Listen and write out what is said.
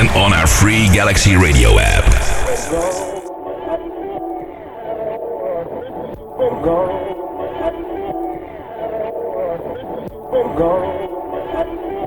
and on our free Galaxy Radio app. Go.